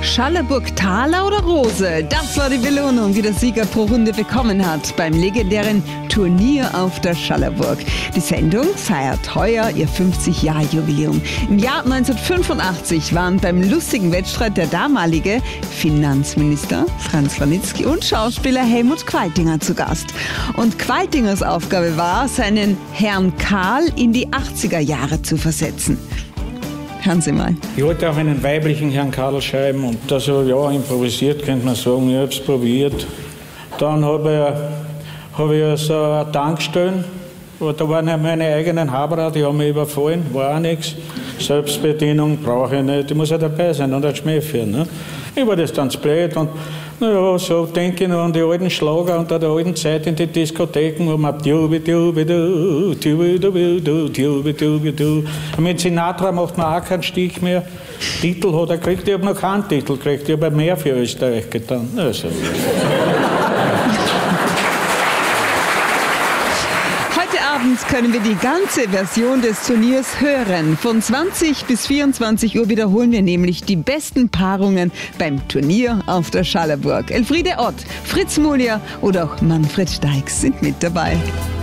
Schallerburg Taler oder Rose? Das war die Belohnung, die der Sieger pro Runde bekommen hat beim legendären Turnier auf der Schallerburg. Die Sendung feiert heuer ihr 50-Jahr-Jubiläum. Im Jahr 1985 waren beim lustigen Wettstreit der damalige Finanzminister Franz Vranitzky und Schauspieler Helmut Qualtinger zu Gast. Und Qualtingers Aufgabe war, seinen Herrn Karl in die 80er Jahre zu versetzen. Hören Sie mal. Ich wollte auch einen weiblichen Herrn Karl schreiben und das habe ich ja improvisiert, könnte man sagen. Ich habe es probiert. Dann habe ich so eine Tankstelle, da waren ja meine eigenen Haberer, die haben mich überfallen, war auch nichts. Selbstbedienung brauche ich nicht, ich muss ja dabei sein und ein Schmäh führen. Ne? Ich war das dann zu blöd und naja, so denke ich noch an die alten Schlager und an der alten Zeit in die Diskotheken, wo man mit Sinatra macht man auch keinen Stich mehr. Titel hat er gekriegt, ich habe noch keinen Titel gekriegt, ich habe mehr für Österreich getan. Also. Heute Abend können wir die ganze Version des Turniers hören. Von 20 bis 24 Uhr wiederholen wir nämlich die besten Paarungen beim Turnier auf der Schallerburg. Elfriede Ott, Fritz Mulier oder auch Manfred Steix sind mit dabei.